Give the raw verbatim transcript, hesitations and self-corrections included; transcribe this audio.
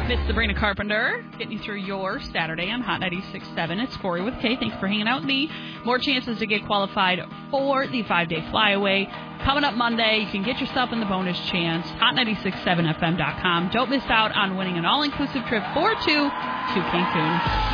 It's Sabrina Carpenter getting you through your Saturday on Hot ninety-six point seven. It's Corey with Kay. Thanks for hanging out with me. More chances to get qualified for the five-day flyaway. Coming up Monday, you can get yourself in the bonus chance. hot nine six seven f m dot com. Don't miss out on winning an all-inclusive trip for two to Cancun.